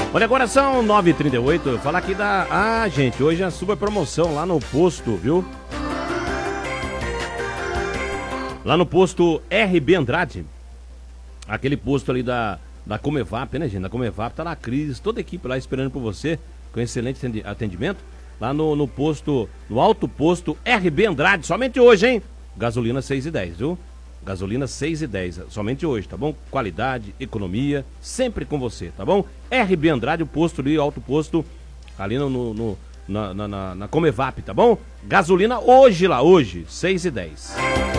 Olha, agora são 9h38, falar aqui da... Ah, gente, hoje é a super promoção lá no posto, viu? Lá no posto RB Andrade, aquele posto ali da Comevap, né, gente? Da Comevap tá na crise, toda a equipe lá esperando por você, com excelente atendimento. Lá no posto, no alto posto RB Andrade, somente hoje, hein? Gasolina 6,10, viu? Gasolina 6,10, somente hoje, tá bom? Qualidade, economia, sempre com você, tá bom? RB Andrade, o posto ali, alto posto, ali na Comevap, tá bom? Gasolina hoje lá, hoje, 6,10.